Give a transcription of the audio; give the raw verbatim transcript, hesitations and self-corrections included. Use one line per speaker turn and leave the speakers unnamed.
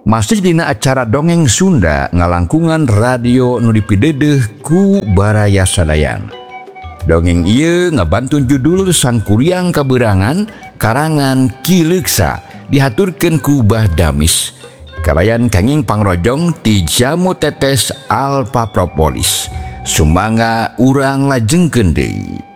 Masih dina acara dongeng Sunda ngalangkungan radio nu dipideudeung ku Baraya Sadayan. Dongeng ieu ngabantun judul Sang Kuryang Kaberangan karangan Ki Leuksa dihaturkeun ku Bah Damis. Kabayan kenging pangrojong ti Jamu Tetes Alfa Propolis. Sumangga urang lajengkeun deui.